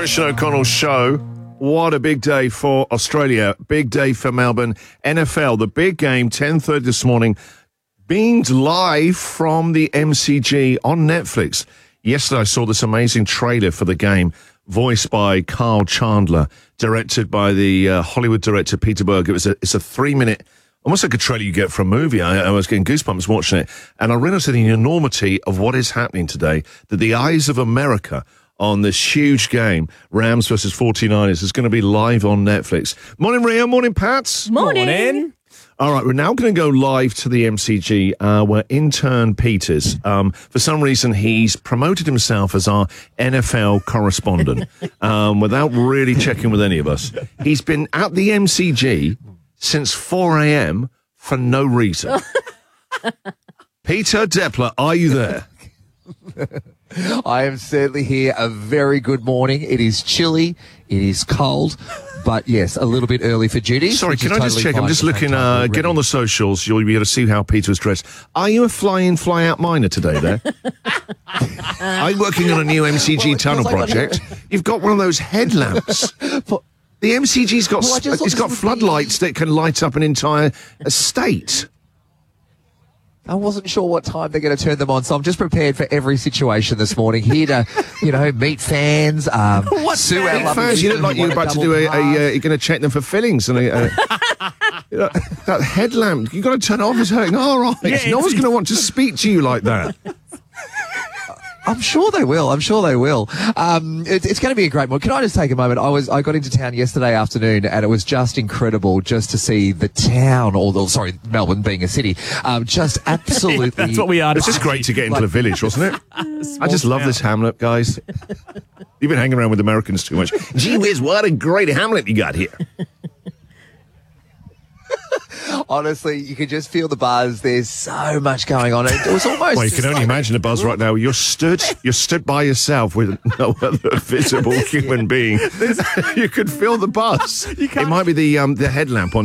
Christian O'Connell Show. What a big day for Australia. Big day for Melbourne. NFL, the big game, 10:30 this morning, beamed live from the MCG on Netflix. Yesterday I saw this amazing trailer for the game, voiced by Carl Chandler, directed by the Hollywood director Peter Berg. It's a 3-minute, almost like a trailer you get for a movie. I was getting goosebumps watching it. And I realized the enormity of what is happening today, that the eyes of America on this huge game, Rams versus 49ers, is going to be live on Netflix. Morning, Ria. Morning, Pats. Morning. All right, we're now going to go live to the MCG, where intern Peters, for some reason, he's promoted himself as our NFL correspondent without really checking with any of us. He's been at the MCG since 4 a.m. for no reason. Peter Depler, are you there? I am certainly here. A very good morning. It is chilly. It is cold. But yes, a little bit early for duty. Sorry, can I just check? I'm just looking, get on the socials. You'll be able to see how Peter was dressed. Are you a fly-in, fly-out miner today there? I'm working on a new MCG tunnel project. You've got one of those headlamps. The MCG's got, it's got floodlights that can light up an entire estate. I wasn't sure what time they're going to turn them on, so I'm just prepared for every situation this morning. Here to, meet fans. Sue our lovely fans? You look like you're about to do you're going to check them for fillings and that headlamp. You've got to turn it off. It's hurting. All right. Yeah, no one's going to want to speak to you like that. I'm sure they will. It's going to be a great one. Can I just take a moment? I got into town yesterday afternoon, and it was just incredible just to see the town, Melbourne being a city, just absolutely. That's what we are. It's just great to get into the village, wasn't it? I just love this hamlet, guys. You've been hanging around with Americans too much. Gee whiz, what a great hamlet you got here. Honestly, you could just feel the buzz. There's so much going on. It was almost. Well, you can only imagine the buzz right now. You're stood by yourself with no other visible human being. You could feel the buzz. It might be the headlamp on